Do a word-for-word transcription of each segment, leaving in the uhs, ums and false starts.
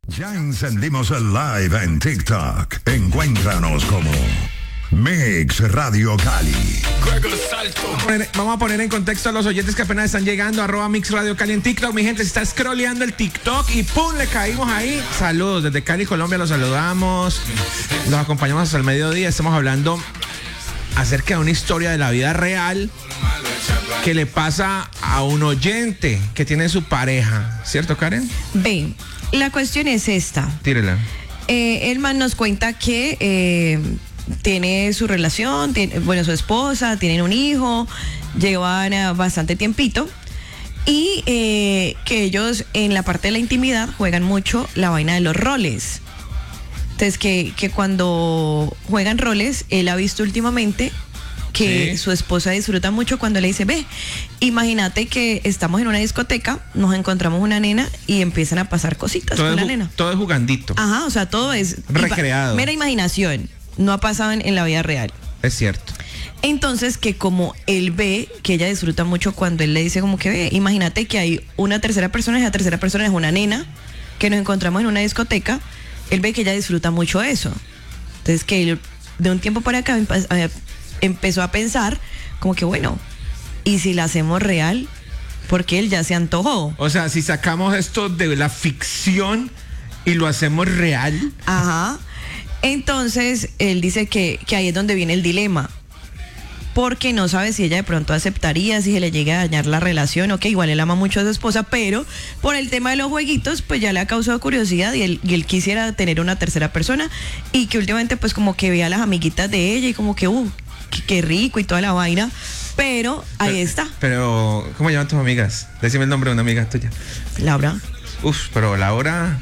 Ya encendimos el live en TikTok. Encuéntranos como Mix Radio Cali. Vamos a poner en contexto a los oyentes que apenas están llegando. Arroba Mix Radio Cali en TikTok. Mi gente, se está scrolleando el TikTok y ¡pum! Le caímos ahí. Saludos desde Cali, Colombia. Los saludamos. Los acompañamos hasta el mediodía. Estamos hablando acerca de una historia de la vida real que le pasa a un oyente que tiene su pareja. ¿Cierto, Karen? Ve, la cuestión es esta. Tírela. Eh, el man nos cuenta que eh, tiene su relación, tiene, bueno, su esposa, tienen un hijo, llevan uh, bastante tiempito y eh, que ellos en la parte de la intimidad juegan mucho la vaina de los roles. Entonces que, que cuando juegan roles, él ha visto últimamente que sí. Su esposa disfruta mucho cuando le dice, ve, imagínate que estamos en una discoteca, nos encontramos una nena y empiezan a pasar cositas todo con la ju- nena. Todo es jugandito. Ajá, o sea, todo es recreado. Mera imaginación, no ha pasado en, en la vida real. Es cierto. Entonces que como él ve que ella disfruta mucho cuando él le dice como que ve, imagínate que hay una tercera persona y esa tercera persona es una nena que nos encontramos en una discoteca, él ve que ella disfruta mucho eso. Entonces que él, de un tiempo para acá empezó a pensar como que bueno, ¿y si la hacemos real? Porque él ya se antojó. O sea, si sacamos esto de la ficción y lo hacemos real. Ajá. Entonces él dice que, que ahí es donde viene el dilema, porque no sabe si ella de pronto aceptaría, si se le llega a dañar la relación, o que igual él ama mucho a su esposa, pero por el tema de los jueguitos pues ya le ha causado curiosidad y él, y él quisiera tener una tercera persona y que últimamente pues como que vea a las amiguitas de ella y como que uh, qué, qué rico y toda la vaina, pero ahí pero, está. Pero, ¿cómo llaman tus amigas? Decime el nombre de una amiga tuya. Laura. Uf, pero Laura...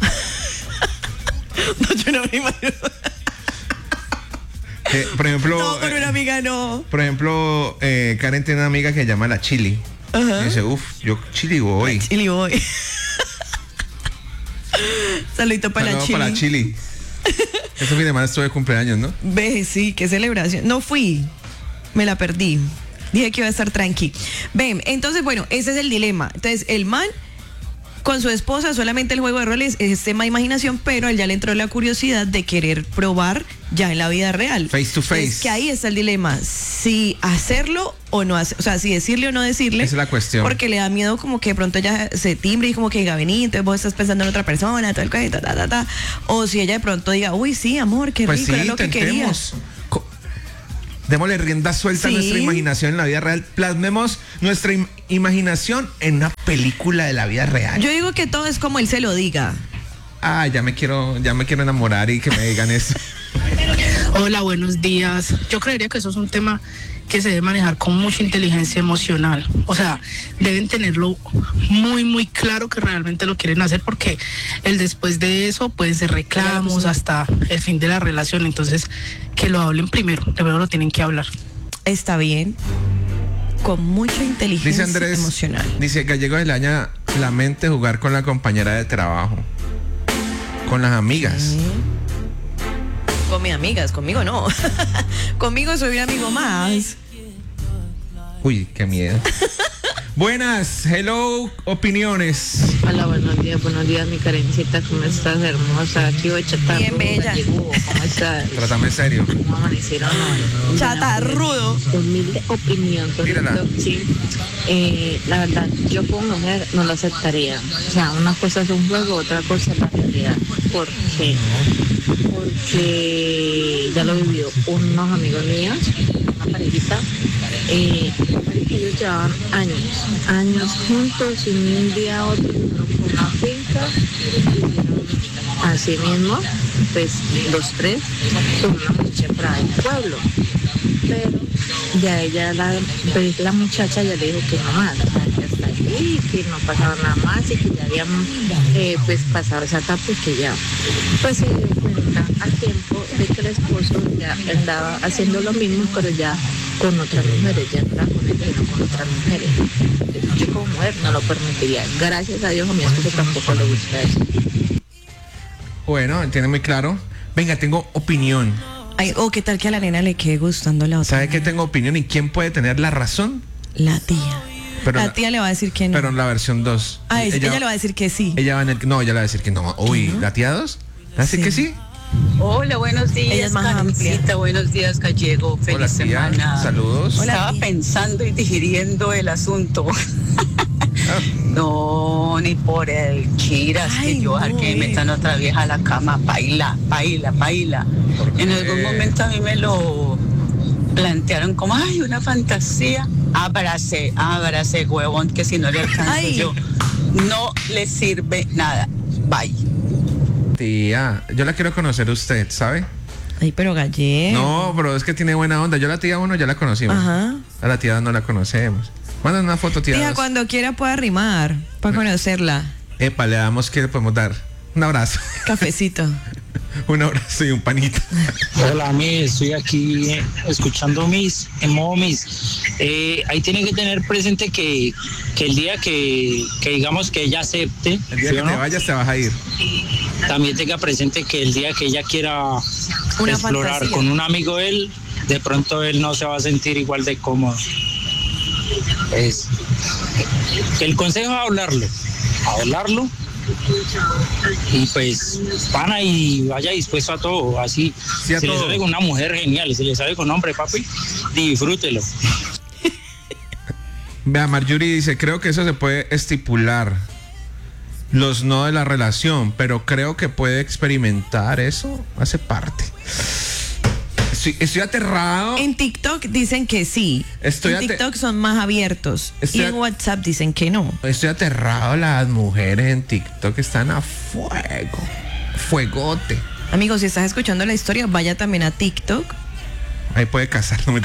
No, yo no me imagino. Eh, por ejemplo, no, con una amiga no. Por ejemplo, eh, Karen tiene una amiga que se llama la Chili. Uh-huh. Y dice, uff, yo Chili voy. La Chili voy. Saludito para Saludo la Chili. para la Chili. Este fin de semana estuve de cumpleaños, ¿no? Ve, sí, qué celebración. No fui, me la perdí. Dije que iba a estar tranqui. Ven, entonces, bueno, ese es el dilema. Entonces, el man con su esposa, solamente el juego de roles es tema de imaginación, pero a él ya le entró la curiosidad de querer probar ya en la vida real. Face to face. Es que ahí está el dilema, si hacerlo o no hacer, o sea, si decirle o no decirle. Esa es la cuestión. Porque le da miedo como que de pronto ella se timbre y como que diga, vení, entonces vos estás pensando en otra persona, todo el cuento, ta, ta, ta, ta. O si ella de pronto diga, uy, sí, amor, qué pues rico, sí, era lo que querías. Démosle rienda suelta sí. a nuestra imaginación en la vida real. Plasmemos nuestra im- imaginación en una película de la vida real. Yo digo que todo es como él se lo diga. Ah, ya me quiero, ya me quiero enamorar y que me digan eso. Hola, buenos días. Yo creería que eso es un tema que se debe manejar con mucha inteligencia emocional. O sea, deben tenerlo muy, muy claro que realmente lo quieren hacer, porque el después de eso pueden ser reclamos hasta el fin de la relación. Entonces, que lo hablen primero. Primero lo tienen que hablar. Está bien. Con mucha inteligencia dice Andrés, emocional. Dice Gallego le daña la mente jugar con la compañera de trabajo, con las amigas. ¿Sí? Con mis amigas, conmigo no. Conmigo soy un amigo más. Uy, qué miedo. Buenas, hello, opiniones. Hola, buenos días, buenos días, mi Karencita, ¿cómo estás, hermosa? Aquí voy chatarrudo. Bien bella. Gallego, ¿cómo estás? Trátame serio. ¿Cómo amanecieron hoy? Chatarrudo. Humilde opinión, correcto. Sí. Eh, la verdad, yo como mujer no lo aceptaría. O sea, una cosa es un juego, otra cosa es la realidad. ¿Por qué? Porque ya lo he vivido unos amigos míos, una parejita, eh, ellos llevaban años, años juntos y un día a otro fueron por una finca, así mismo, pues los tres son una muchacha para el pueblo, pero ya ella, la, pues, la muchacha ya le dijo que no más, o sea, que hasta ahí, que no pasaba nada más y que ya habíamos eh, pues pasado esa etapa y que ya, pues se dio cuenta a tiempo de que el esposo ya andaba haciendo lo mismo, pero ya con otras mujeres, ya no era con él, sino con otras mujeres. Yo como mujer no lo permitiría. Gracias a Dios a mi esposo tampoco le gusta eso. Bueno, tiene muy claro. Venga, tengo opinión. Ay, o oh, qué tal que a la nena le quede gustando la otra. ¿Sabe qué tengo opinión y quién puede tener la razón? La tía. Pero la la- tía le va a decir que no. Pero en la versión dos. Ah, ella, ella le va a decir que sí. Ella va en el, no, ella le va a decir que no. Uy, ¿no? ¿la tía dos? ¿Le va a decir Sí. que sí? Hola, buenos días, Ella es más Karencita, amplia. buenos días, Gallego, feliz Hola, tía. semana. Saludos. Hola, Estaba tía. pensando y digiriendo el asunto. No, ni por el chiras Ay, que yo no, al que eh. metan otra vieja a la cama, baila, baila, baila. En algún momento a mí me lo plantearon como, ay, una fantasía. Ábrase, ábrase, huevón, que si no le alcanzo Ay. yo, no le sirve nada. Bye. Tía, yo la quiero conocer a usted, ¿sabe? Ay, pero Gallego. No, pero es que tiene buena onda. Yo la tía uno ya la conocimos. Ajá. A la tía dos no la conocemos. Manda una foto, tía. Tía, dos. cuando quiera puede arrimar para conocerla. Epa, le damos que le podemos dar. Un abrazo. Cafecito. Un abrazo y un panito. Hola, Miss, estoy aquí eh, escuchando Miss, en modo Miss. Eh, ahí tiene que tener presente que, que el día que, que digamos que ella acepte, El día ¿sí que o te no? vayas te vas a ir. También tenga presente que el día que ella quiera Una explorar fantasía. con un amigo de él, de pronto él no se va a sentir igual de cómodo. Es el consejo es hablarlo, hablarlo y pues pana y vaya dispuesto a todo, así Sí, a se le todo. sale con una mujer genial, se le sale con un hombre, papi, disfrútelo. Vea, Marjorie dice, creo que eso se puede estipular los no de la relación, pero creo que puede experimentar eso, hace parte. Estoy, estoy aterrado. En TikTok dicen que sí. Estoy en ate- TikTok son más abiertos. Estoy y en at- WhatsApp dicen que no. Estoy aterrado, las mujeres en TikTok están a fuego. Fuegote. Amigos, si estás escuchando la historia, vaya también a TikTok Ahí puede casar, no me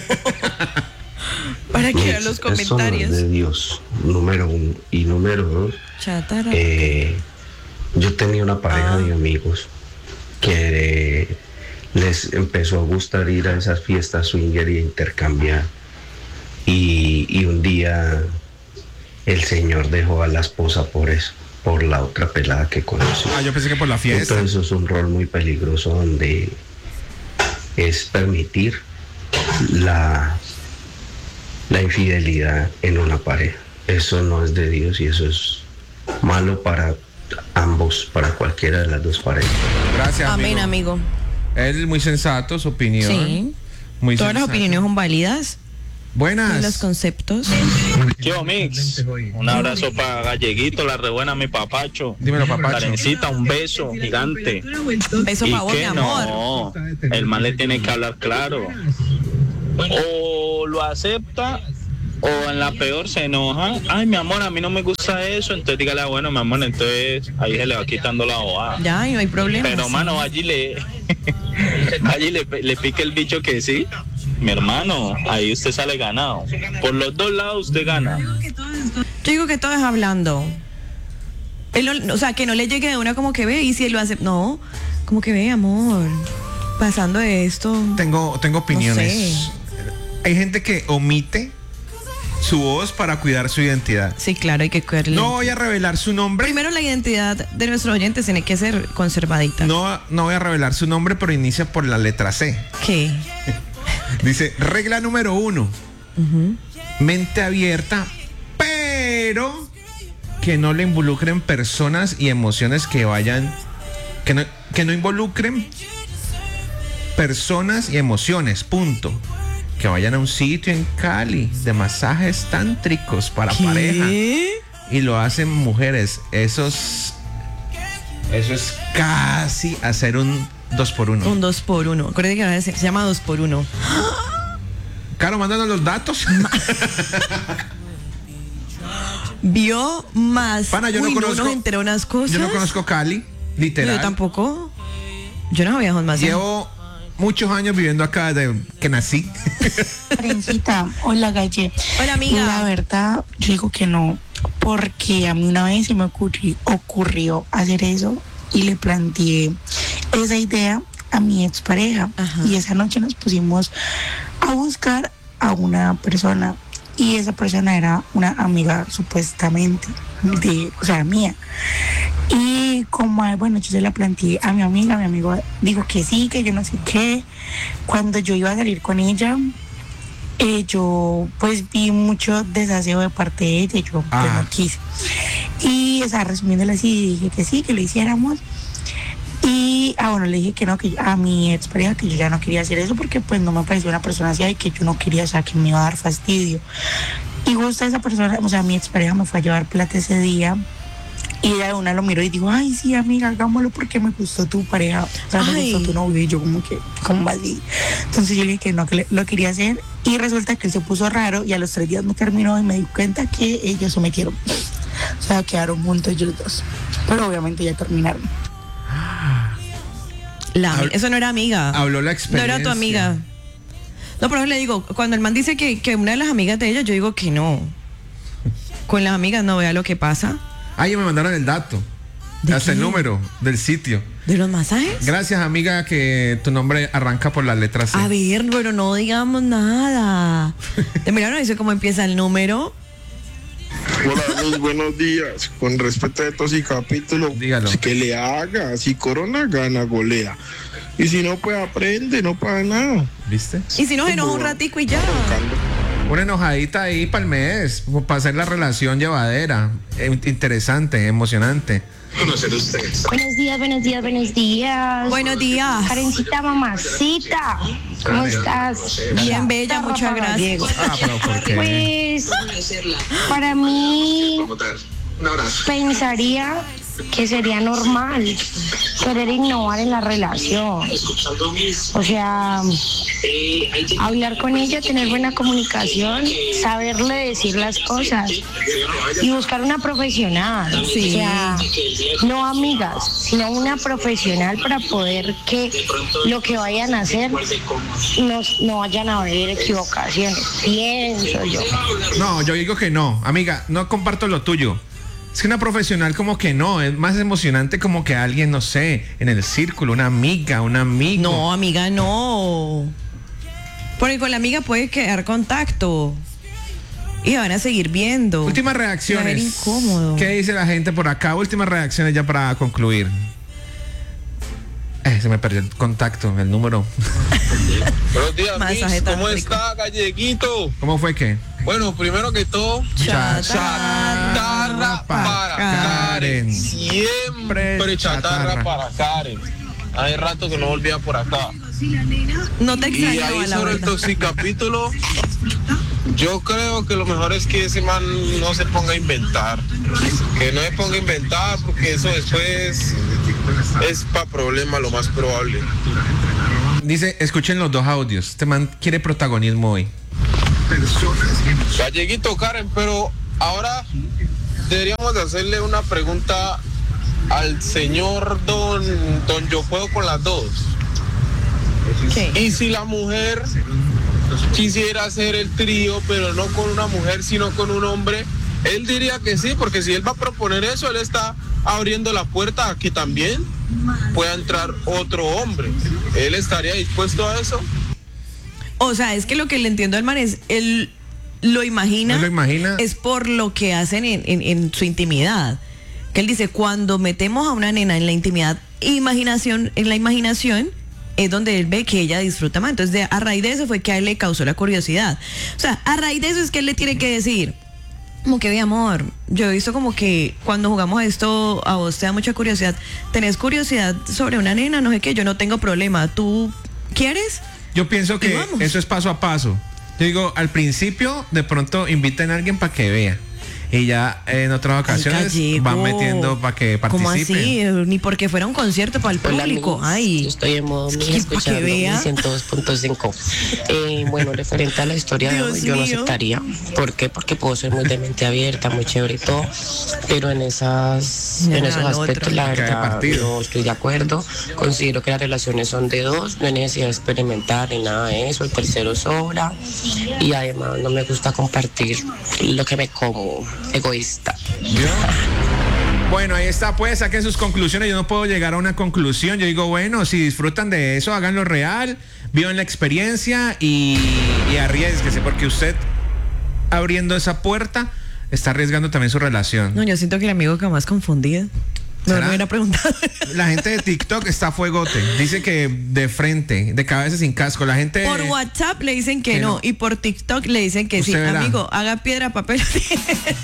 para que vean Miss, los eso no comentarios. es de Dios, número uno. Y número dos, Chatara. eh, yo tenía una pareja Ah. de amigos que les empezó a gustar ir a esas fiestas swinger y intercambiar. Y, y un día el señor dejó a la esposa por eso, por la otra pelada que conoció. Ah, yo pensé que por la fiesta. Entonces eso es un rol muy peligroso donde es permitir la, la infidelidad en una pareja. Eso no es de Dios y eso es malo para ambos, para cualquiera de las dos parejas. Gracias, Amén, amigo. amigo. Él es muy sensato, su opinión. Sí. Muy Todas las sensato. opiniones son válidas. Buenas. Y los conceptos. Yo, Mix, un abrazo para Galleguito, la rebuena, mi papacho. Dímelo, papacho. Karencita, un beso gigante. Un beso ¿Y para vos, mi qué amor. no? El man le tiene que hablar claro. O lo acepta o en la peor se enoja. Ay, mi amor, a mí no me gusta eso. Entonces dígale, ah, bueno, mi amor, entonces ahí se le va quitando la bobada. Ya, y no hay problema. Pero, sí. mano, allí le, allí le, le pique el bicho que sí. Mi hermano, ahí usted sale ganado. Por los dos lados usted gana. Yo digo que todo es hablando. Él no- o sea, que no le llegue de una como que ve y si él lo hace. No, como que ve, amor. Pasando de esto. Tengo, tengo opiniones. sé. Hay gente que omite su voz para cuidar su identidad. Sí, claro, hay que cuidarle. No voy a revelar su nombre. Primero, la identidad de nuestros oyentes tiene que ser conservadita. No, no voy a revelar su nombre, pero inicia por la letra C. ¿Qué? Dice, regla número uno. Mente abierta, pero que no le involucren personas y emociones que vayan, que no, que no involucren personas y emociones, punto. Que vayan a un sitio en Cali de masajes tántricos para pareja. Y lo hacen mujeres. Eso es, eso es casi hacer un dos por uno. Un dos por uno. Acuérdate que ahora se, se llama dos por uno. Caro, mándanos los datos. Vio más. Pana, yo no Uy, conozco- nos enteró unas cosas. Yo no conozco Cali, literal. Yo tampoco. Yo no viajo más. Llevo muchos años viviendo acá desde que nací. Karencita, hola Galle. Hola, amiga. La verdad, yo digo que no, porque a mí una vez se me ocurrió, ocurrió hacer eso y le planteé esa idea a mi expareja. Ajá. Y esa noche nos pusimos a buscar a una persona y esa persona era una amiga supuestamente de, o sea, mía. Y como, bueno, yo se la planteé a mi amiga, mi amigo dijo que sí, que yo no sé qué. Cuando yo iba a salir con ella, eh, yo pues vi mucho desaseo de parte de ella y yo Ah. pues, no quise. Y, o sea, resumiéndole así, dije que sí, que lo hiciéramos. Y, ah, bueno, le dije que no, que yo- a mi expareja que yo ya no quería hacer eso porque pues no me parecía una persona así y que yo no quería, o sea, que me iba a dar fastidio. Y justo esa persona, o sea, mi expareja me fue a llevar plata ese día. Y ella de una lo miró y dijo, ay, sí, amiga, hagámoslo porque me gustó tu pareja, o sea, me Ay. gustó tu novio. Y yo como que, ¿cómo así? Entonces yo le dije que no, que le- lo quería hacer. Y resulta que él se puso raro y a los tres días me terminó y me di cuenta que ellos se metieron. O sea, quedaron juntos ellos dos. Pero obviamente ya terminaron. La, Habl- eso no era amiga. Habló la No experiencia. era tu amiga. No, pero le digo, cuando el man dice que, que una de las amigas de ella, yo digo que no. Con las amigas no vea lo que pasa. Ah, ya me mandaron el dato. ¿De Hasta el qué? número del sitio. ¿De los masajes? Gracias, amiga, que tu nombre arranca por la letra C. A ver, pero no digamos nada. De mirar, no dice cómo empieza el número. Hola, Luz, buenos días. Con respecto a estos y capítulos, Dígalo. que le haga. Si Corona gana, golea. Y si no, pues aprende, no pasa nada. ¿Viste? Y si no se enoja un ratico y ya. Una enojadita ahí para el mes, para hacer la relación llevadera. Eh, interesante, emocionante. Conocer ustedes. Buenos días, buenos días, buenos días. Buenos días. Karencita, mamacita. ¿Cómo Karen. estás? Bien bella, Rafa muchas gracias. Gallego. Ah, pero ¿por qué? Pues, para mí, pensaría que sería normal querer innovar en la relación. O sea, hablar con ella, tener buena comunicación, saberle decir las cosas y buscar una profesional. Sí. O sea, no amigas, sino una profesional para poder que lo que vayan a hacer no, no vayan a haber equivocaciones. Pienso yo. No, yo digo que no. Amiga, no comparto lo tuyo. Es que una profesional como que no, es más emocionante como que alguien, no sé, en el círculo, una amiga, un amigo. No, amiga, no. Porque con la amiga puede quedar contacto. Y van a seguir viendo. Últimas Y va a reacciones. ver incómodo. ¿Qué dice la gente por acá? Últimas reacciones ya para concluir. Eh, se me perdió el contacto, el número. Buenos días, Masaje Mix. tan ¿Cómo rico. está, galleguito? ¿Cómo fue que? Bueno, primero que todo, Chatarra chatarra para Karen. Siempre chatarra chatarra. para Karen. Hace rato que no volvía por acá. No te Y extrañaba, ahí la sobre el verdad. toxicapítulo, yo creo que lo mejor es que ese man no se ponga a inventar. Que no se ponga a inventar porque eso después es para problema lo más probable. Dice, escuchen los dos audios. Este man quiere protagonismo hoy. Galleguito, Karen, pero ahora deberíamos de hacerle una pregunta al señor don, don Yo Puedo con las dos. ¿Qué? Y si la mujer quisiera hacer el trío, pero no con una mujer, sino con un hombre, él diría que sí, porque si él va a proponer eso, él está abriendo la puerta a que también pueda entrar otro hombre. ¿Él estaría dispuesto a eso? O sea, es que lo que le entiendo al man es, él lo imagina, Él lo imagina. es por lo que hacen en, en- en su intimidad. Que él dice, cuando metemos a una nena en la intimidad, imaginación, en la imaginación, es donde él ve que ella disfruta más. Entonces, de- a raíz de eso fue que a él le causó la curiosidad. O sea, a raíz de eso es que él le tiene que decir, como que, mi amor, yo he visto como que cuando jugamos a esto, a vos te da mucha curiosidad. ¿Tenés curiosidad sobre una nena? No sé qué, yo no tengo problema. ¿Tú quieres? Yo pienso Y que vamos. eso es paso a paso. Yo digo, al principio, de pronto inviten a alguien para que vea. Y ya en otras ocasiones Gallego. van metiendo para que ¿Cómo participen. así? Ni porque fuera un concierto para el público. Ay, Yo estoy en modo es mía que pa' escuchando que vea. mi ciento dos punto cinco. Eh, bueno, referente a la historia de Dios hoy, yo no mío. aceptaría. ¿Por qué? Porque puedo ser muy de mente abierta, muy chévere y todo, pero en esas Ya, en esos lo aspectos otro. la Que haya verdad partido. no estoy de acuerdo. Considero que las relaciones son de dos, no hay necesidad de experimentar ni nada de eso, el tercero sobra y además no me gusta compartir lo que me como, egoísta. Bueno, ahí está, pues saquen sus conclusiones. Yo no puedo llegar a una conclusión. Yo digo, bueno, si disfrutan de eso, háganlo real, vivan la experiencia y, y arriesguese, porque usted abriendo esa puerta está arriesgando también su relación. No, yo siento que el amigo que más confundido. No, no hubiera preguntado. La gente de TikTok está a fuegote. Dice que de frente, de cabeza sin casco. La gente... Por WhatsApp le dicen que, que no, no. y por TikTok le dicen que sí. Usted verá. Amigo, haga piedra, papel.